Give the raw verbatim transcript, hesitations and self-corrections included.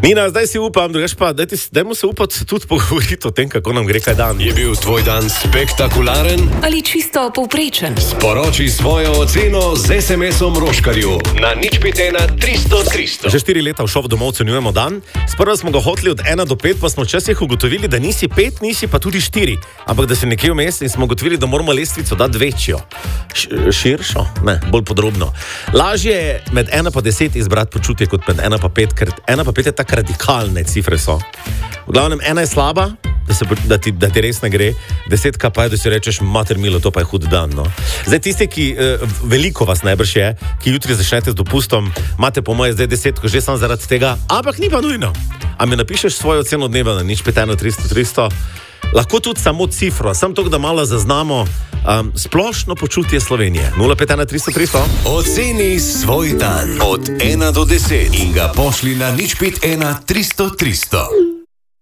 Mina, zdaj si upam, drugač pa, dajte, dajmo se upati tudi pogovoriti o tem, kako nam gre kaj dan. Je bil tvoj dan spektakularen? Ali čisto povprečen? Sporoči svojo oceno z es em esom Roškarju na nič pet ena tristo tristo. Že štiri leta v šov domov ocenjujemo dan. Sprva smo ga hoteli od ena do pet, pa smo včasih ugotovili, da nisi pet, nisi pa tudi štiri. Ampak da si nekje vmes in smo ugotovili, da moramo lestvico dati večjo. Š širšo? Ne, bolj podrobno. Lažje je med ena pa deset izbrati počutje kot med ena pa pet, ker ena pa pet je tako radikalne cifre so. V glavnem, ena je slaba, da, se, da, ti, da ti res ne gre, desetka pa je, da si rečeš, mater milo, to pa je hud dan. No? Zdaj tisti, ki, eh, veliko vas najbrž je, ki jutri začnete z dopustom, imate po moje zdaj desetko že samo zaradi tega, ampak ni pa nujno. A mi napišeš svojo oceno dneva na nič pet ena tristo tristo, lahko tudi samo cifro, samo to, da malo zaznamo um, splošno počutje Slovenije. nula pet ena tristo tristo. Oceni svoj dan od ena do deset in ga pošli na nič pet ena tristo tristo.